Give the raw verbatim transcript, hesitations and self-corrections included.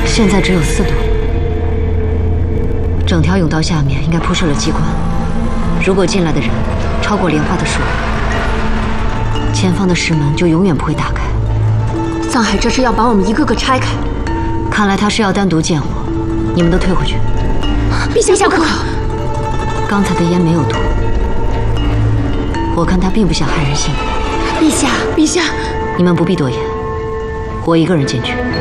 现在只有四堵，整条甬道下面应该铺设了机关。如果进来的人超过莲花的数量，前方的石门就永远不会打开。 藏海这是要把我们一个个拆开。 看来他是要单独见我，你们都退回去。 陛下，不可！ 刚才的烟没有毒，我看他并不想害人性命。 陛下，陛下， 你们不必多言，我一个人进去。